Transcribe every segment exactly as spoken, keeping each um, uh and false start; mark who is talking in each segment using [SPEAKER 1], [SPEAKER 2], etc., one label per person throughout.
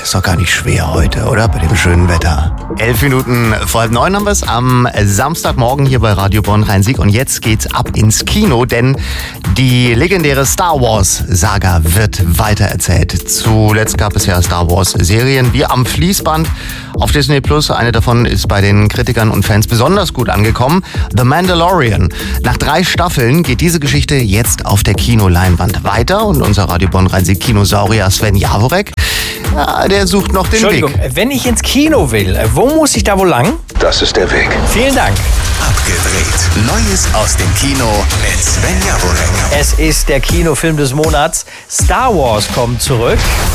[SPEAKER 1] ist doch gar nicht schwer heute, oder? Bei dem schönen Wetter. Elf Minuten vor halb neun haben wir es am Samstagmorgen hier bei Radio Bonn Rhein-Sieg. Und jetzt geht's ab ins Kino, denn die legendäre Star Wars-Saga wird weitererzählt. Zuletzt gab es ja Star Wars-Serien wie am Fließband auf Disney Plus. Eine davon ist bei den Kritikern und Fans besonders gut angekommen. The Mandalorian. Nach drei Staffeln geht diese Geschichte jetzt auf der Kinoleinwand weiter. Und unser Radio Bonn Rhein-Sieg Kinosaurier Sven Jaworek, ja, der sucht noch den
[SPEAKER 2] Entschuldigung,
[SPEAKER 1] Weg.
[SPEAKER 2] wenn ich ins Kino will, wo muss ich da wohl lang?
[SPEAKER 3] Das ist der Weg.
[SPEAKER 2] Vielen Dank.
[SPEAKER 4] Abgedreht. Neues aus dem Kino mit Sven Jaworek.
[SPEAKER 2] Es ist der Kinofilm des Monats. Star Wars kommt zurück.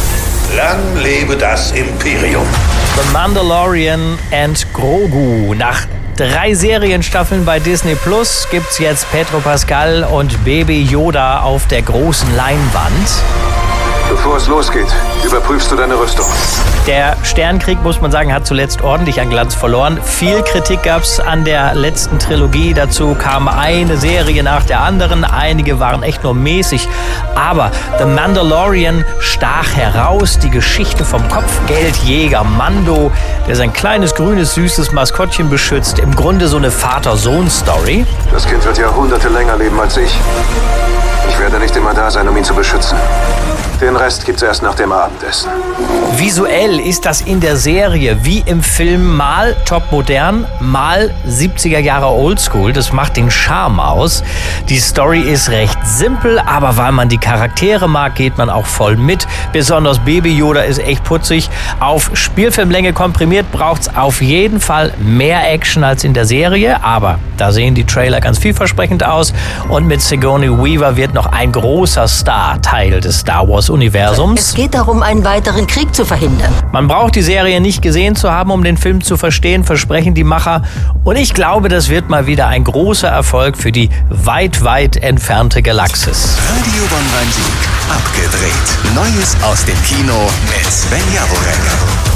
[SPEAKER 3] Lang lebe das Imperium.
[SPEAKER 2] The Mandalorian and Grogu. Nach drei Serienstaffeln bei Disney Plus gibt's jetzt Pedro Pascal und Baby Yoda auf der großen Leinwand.
[SPEAKER 3] Bevor es losgeht, überprüfst du deine Rüstung.
[SPEAKER 2] Der Sternkrieg, muss man sagen, hat zuletzt ordentlich an Glanz verloren. Viel Kritik gab's an der letzten Trilogie. Dazu kam eine Serie nach der anderen. Einige waren echt nur mäßig. Aber The Mandalorian stach heraus. Die Geschichte vom Kopfgeldjäger Mando, der sein kleines, grünes, süßes Maskottchen beschützt. Im Grunde so eine Vater-Sohn-Story.
[SPEAKER 3] Das Kind wird Jahrhunderte länger leben als ich. Ich werde nicht immer da sein, um ihn zu beschützen. Den Rest gibt's erst nach dem Abendessen.
[SPEAKER 2] Visuell ist das in der Serie wie im Film mal topmodern, mal siebziger Jahre Oldschool. Das macht den Charme aus. Die Story ist recht simpel, aber weil man die Charaktere mag, geht man auch voll mit. Besonders Baby Yoda ist echt putzig. Auf Spielfilmlänge komprimiert braucht's auf jeden Fall mehr Action als in der Serie, aber da sehen die Trailer ganz vielversprechend aus. Und mit Sigourney Weaver wird noch ein großer Star Teil des Star Wars Universums.
[SPEAKER 5] Es geht darum, einen weiteren Krieg zu verhindern.
[SPEAKER 2] Man braucht die Serie nicht gesehen zu haben, um den Film zu verstehen, versprechen die Macher. Und ich glaube, das wird mal wieder ein großer Erfolg für die weit, weit entfernte Galaxis.
[SPEAKER 4] Radio Bonn Rhein-Sieg. Abgedreht. Neues aus dem Kino mit Sven Jaworek.